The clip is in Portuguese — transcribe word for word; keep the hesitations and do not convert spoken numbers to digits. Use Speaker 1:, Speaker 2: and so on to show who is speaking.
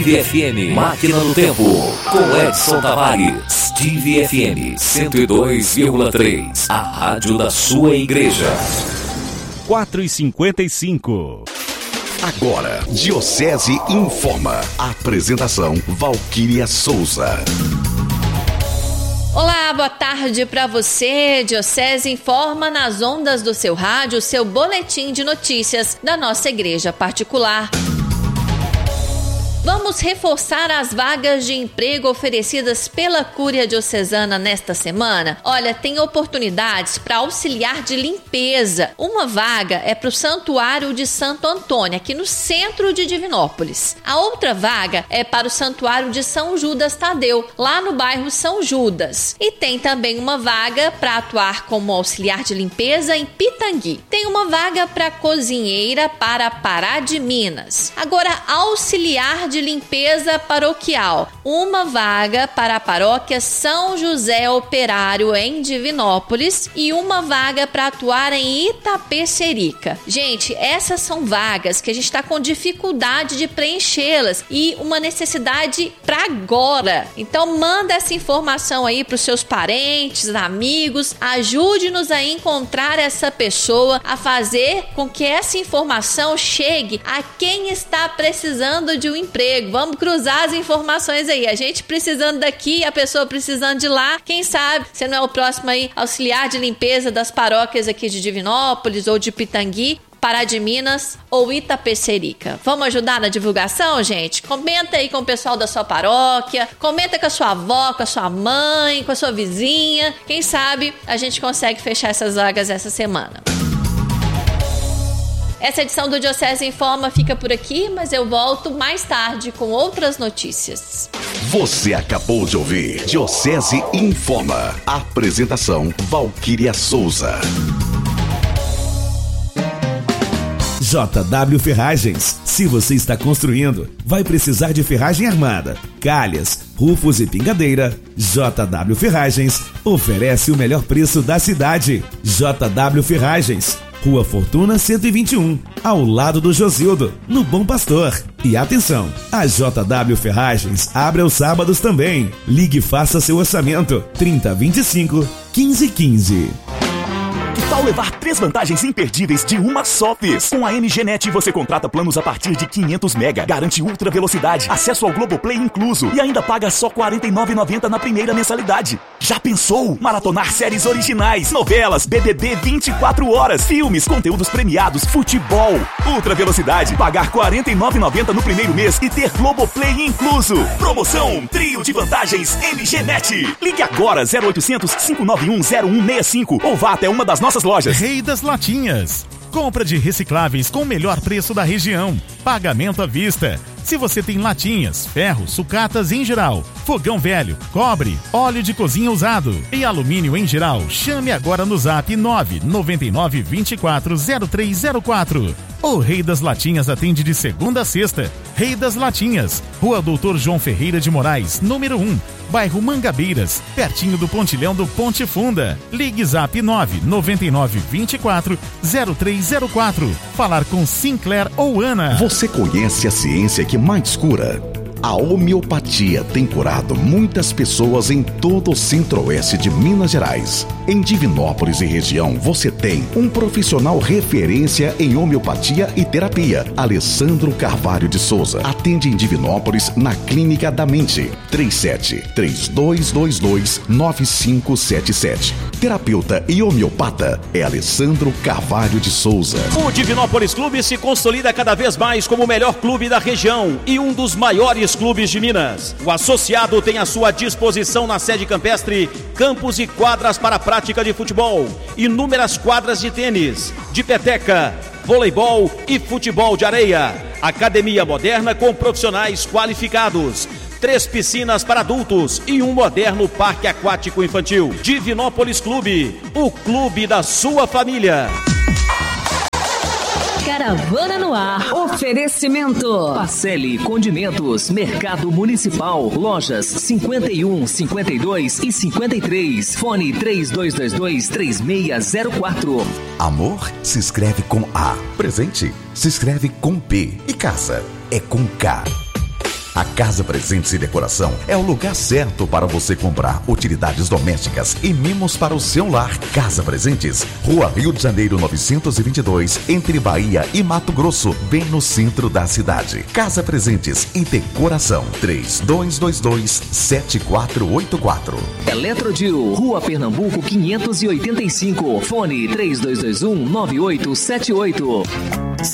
Speaker 1: Steve F M, Máquina do Tempo, com Edson Tavares. Steve F M, cento e dois vírgula três, a rádio da sua igreja.
Speaker 2: quatro e cinquenta e cinco.
Speaker 3: Agora, Diocese Informa. Apresentação, Valquíria Souza.
Speaker 4: Olá, boa tarde para você. Diocese Informa nas ondas do seu rádio, seu boletim de notícias da nossa igreja particular. Vamos reforçar as vagas de emprego oferecidas pela Cúria Diocesana nesta semana? Olha, tem oportunidades para auxiliar de limpeza. Uma vaga é para o Santuário de Santo Antônio, aqui no centro de Divinópolis. A outra vaga é para o Santuário de São Judas Tadeu, lá no bairro São Judas. E tem também uma vaga para atuar como auxiliar de limpeza em Pitangui. Tem uma vaga para cozinheira para Pará de Minas. Agora, auxiliar de limpeza paroquial, uma vaga para a paróquia São José Operário em Divinópolis e uma vaga para atuar em Itapecerica. Gente, essas são vagas que a gente está com dificuldade de preenchê-las e uma necessidade para agora. Então manda essa informação aí para os seus parentes, amigos, ajude-nos a encontrar essa pessoa, a fazer com que essa informação chegue a quem está precisando de um emprego. Vamos cruzar as informações aí. A gente precisando daqui, a pessoa precisando de lá. Quem sabe você não é o próximo aí auxiliar de limpeza das paróquias aqui de Divinópolis ou de Pitangui, Pará de Minas ou Itapecerica. Vamos ajudar na divulgação, gente? Comenta aí com o pessoal da sua paróquia, comenta com a sua avó, com a sua mãe, com a sua vizinha. Quem sabe a gente consegue fechar essas vagas essa semana. Essa edição do Diocese Informa fica por aqui, mas eu volto mais tarde com outras notícias.
Speaker 3: Você acabou de ouvir Diocese Informa. Apresentação, Valquíria Souza.
Speaker 5: J W Ferragens. Se você está construindo, vai precisar de ferragem armada, calhas, rufos e pingadeira. J W Ferragens oferece o melhor preço da cidade. J W Ferragens, Rua Fortuna cento e vinte e um, ao lado do Josildo, no Bom Pastor. E atenção, a J W Ferragens abre aos sábados também. Ligue e faça seu orçamento. trinta, vinte e cinco, quinze, quinze.
Speaker 6: Que tal levar três vantagens imperdíveis de uma só vez? Com a M G Net você contrata planos a partir de quinhentos mega, garante ultra velocidade, acesso ao Globoplay incluso e ainda paga só quarenta e nove reais e noventa centavos na primeira mensalidade. Já pensou? Maratonar séries originais, novelas, B B B vinte e quatro horas, filmes, conteúdos premiados, futebol. Ultra velocidade, pagar quarenta e nove reais e noventa centavos no primeiro mês e ter Globoplay incluso. Promoção Trio de Vantagens M G Net. Ligue agora zero oitocentos, cinco nove um, zero um seis cinco ou vá até uma das nossas lojas.
Speaker 2: Rei das Latinhas. Compra de recicláveis com o melhor preço da região. Pagamento à vista. Se você tem latinhas, ferro, sucatas em geral, fogão velho, cobre, óleo de cozinha usado e alumínio em geral, chame agora no zap nove nove nove, vinte e quatro, zero três zero quatro. O Rei das Latinhas atende de segunda a sexta. Rei das Latinhas, Rua Doutor João Ferreira de Moraes, número um, bairro Mangabeiras, pertinho do pontilhão do Ponte Funda. Ligue zap nove nove nove, vinte e quatro, zero três zero quatro. Falar com Sinclair ou Ana.
Speaker 3: Você conhece a ciência que mais cura? A homeopatia tem curado muitas pessoas em todo o centro-oeste de Minas Gerais. Em Divinópolis e região, você tem um profissional referência em homeopatia e terapia, Alessandro Carvalho de Souza. Atende em Divinópolis na Clínica da Mente, três sete três dois dois dois, nove cinco sete sete. Terapeuta e homeopata é Alessandro Carvalho de Souza.
Speaker 7: O Divinópolis Clube se consolida cada vez mais como o melhor clube da região e um dos maiores clubes de Minas. O associado tem à sua disposição na sede campestre campos e quadras para a prática de futebol, inúmeras quadras de tênis, de peteca, voleibol e futebol de areia, academia moderna com profissionais qualificados, três piscinas para adultos e um moderno parque aquático infantil. Divinópolis Clube, o clube da sua família.
Speaker 8: Caravana no ar. Oferecimento. Pacelli Condimentos, Mercado Municipal, lojas cinquenta e um, cinquenta e dois e cinquenta e três. Fone três dois dois dois, três seis zero quatro.
Speaker 3: Amor se escreve com A. Presente se escreve com P. E casa é com K. A Casa Presentes e Decoração é o lugar certo para você comprar utilidades domésticas e mimos para o seu lar. Casa Presentes, Rua Rio de Janeiro novecentos e vinte e dois, entre Bahia e Mato Grosso, bem no centro da cidade. Casa Presentes e Decoração, três dois dois dois, sete quatro oito quatro.
Speaker 8: Eletrodil, Rua Pernambuco quinhentos e oitenta e cinco, fone três dois dois um, nove oito sete oito.